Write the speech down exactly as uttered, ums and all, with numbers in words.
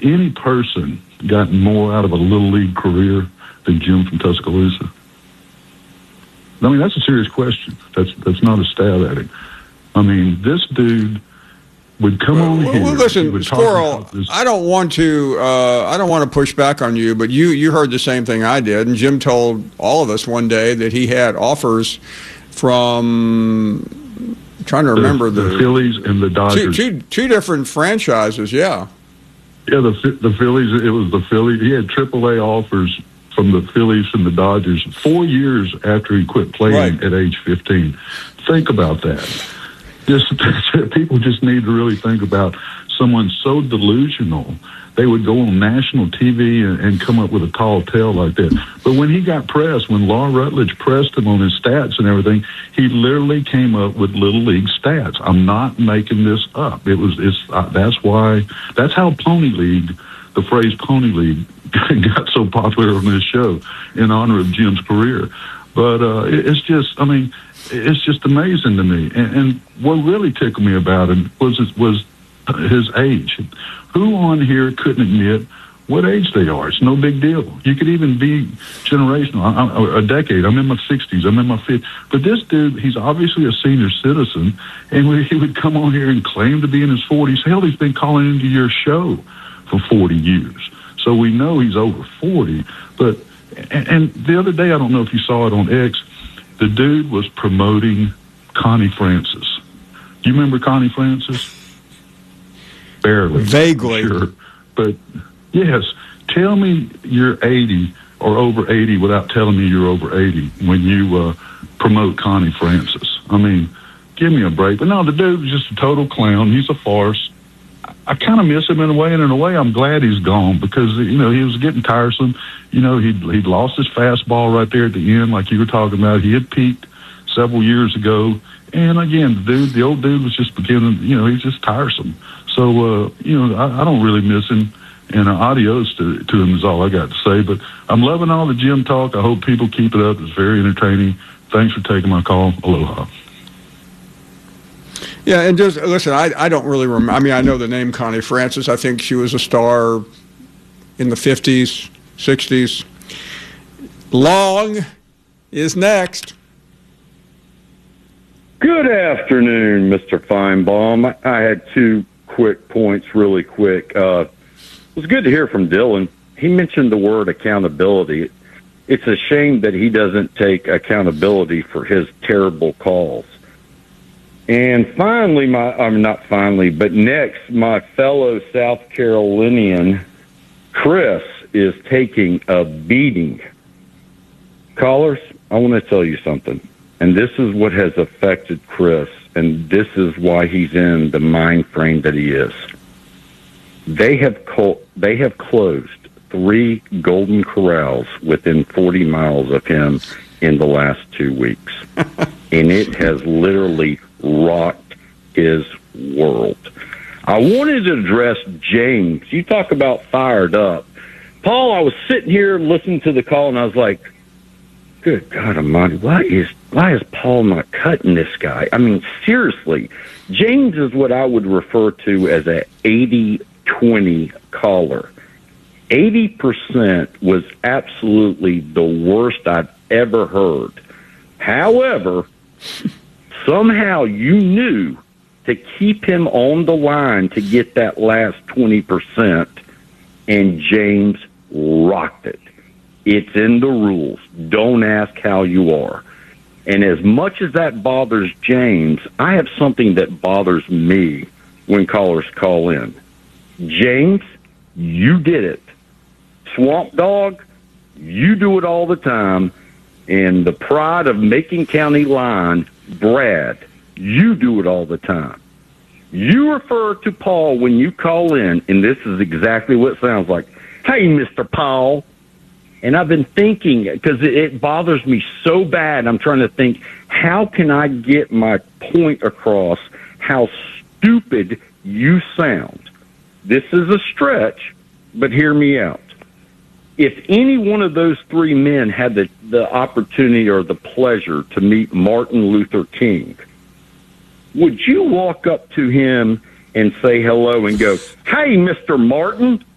any person gotten more out of a Little League career than Jim from Tuscaloosa? I mean, that's a serious question. That's that's not a stab at him. I mean, this dude would come well, on well, here. Well, listen, Squirrel, I don't want to. Uh, I don't want to push back on you, but you you heard the same thing I did, and Jim told all of us one day that he had offers from. I'm trying to remember the, the, the Phillies and the Dodgers. Two, two, two different franchises, yeah. Yeah, the the Phillies. It was the Phillies. He had triple A offers from the Phillies and the Dodgers four years after he quit playing right. at age fifteen. Think about that. Just people just need to really think about someone so delusional. They would go on national T V and, and come up with a tall tale like that. But when he got pressed, when Law Rutledge pressed him on his stats and everything, he literally came up with Little League stats. I'm not making this up. It was. It's. Uh, that's why. That's how Pony League, the phrase Pony League, got so popular on this show in honor of Jim's career. But uh, it, it's just. I mean, it's just amazing to me. And, and what really tickled me about him was was his age. Who on here couldn't admit what age they are? It's no big deal. You could even be generational. I, I, a decade. I'm in my sixties. I'm in my fifties. But this dude, he's obviously a senior citizen, and we, he would come on here and claim to be in his forties. Hell, he's been calling into your show for forty years. So we know he's over forty. But and, and the other day, I don't know if you saw it on X, the dude was promoting Connie Francis. Do you remember Connie Francis? Barely. Vaguely. Sure. But, yes, tell me you're eighty or over eighty without telling me you're over eighty when you uh, promote Connie Francis. I mean, give me a break. But, no, the dude's just a total clown. He's a farce. I, I kind of miss him in a way, and in a way I'm glad he's gone because, you know, he was getting tiresome. You know, he'd, he'd lost his fastball right there at the end like you were talking about. He had peaked several years ago. And, again, the dude, the old dude was just beginning, you know, he's just tiresome. So, uh, you know, I, I don't really miss him, and uh, adios to, to him is all I got to say. But I'm loving all the Jim talk. I hope people keep it up. It's very entertaining. Thanks for taking my call. Aloha. Yeah, and just, listen, I, I don't really remember. I mean, I know the name Connie Francis. I think she was a star in the fifties, sixties. Long is next. Good afternoon, Mister Feinbaum. I had two quick points really quick. Uh, it was good to hear from Dylan. He mentioned the word accountability. It's a shame that he doesn't take accountability for his terrible calls. And finally, my I'm not finally, but next, my fellow South Carolinian, Chris, is taking a beating. Callers, I want to tell you something. And this is what has affected Chris, and this is why he's in the mind frame that he is. They have co- they have closed three Golden Corrals within forty miles of him in the last two weeks. And it has literally rocked his world. I wanted to address James. You talk about fired up. Paul, I was sitting here listening to the call, and I was like, good God Almighty, why is why is Paul not cutting this guy? I mean, seriously, James is what I would refer to as a eighty twenty caller. eighty percent was absolutely the worst I've ever heard. However, somehow you knew to keep him on the line to get that last twenty percent, and James rocked it. It's in the rules. Don't ask how you are. And as much as that bothers James, I have something that bothers me when callers call in. James, you did it. Swamp Dog, you do it all the time. And the pride of Macon County line, Brad, you do it all the time. You refer to Paul when you call in, and this is exactly what it sounds like. Hey, Mister Paul. And I've been thinking, because it, it bothers me so bad, I'm trying to think, how can I get my point across how stupid you sound? This is a stretch, but hear me out. If any one of those three men had the, the opportunity or the pleasure to meet Martin Luther King, would you walk up to him and say hello and go, hey, Mister Martin?